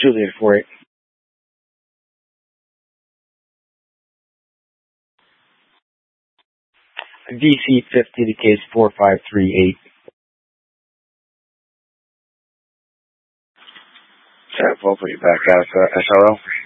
Juliet 48. VC 50 to case 4538. We'll put you back out, SRO.